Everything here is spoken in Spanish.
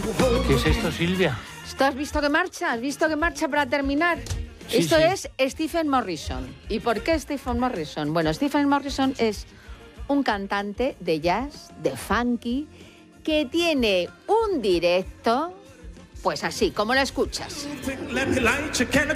¿Qué es esto, Silvia? ¿Esto has visto que marcha? ¿Has visto que marcha para terminar? Sí, Esto sí. es Stephen Morrison. ¿Y por qué Stephen Morrison? Bueno, Stephen Morrison es un cantante de jazz, de funky, que tiene un directo, pues así, como lo escuchas.